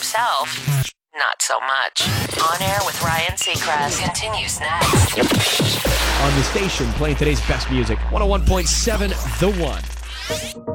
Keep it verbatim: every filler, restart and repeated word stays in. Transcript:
himself, not so much. On Air with Ryan Seacrest continues next. On the station, playing today's best music. one oh one point seven The One.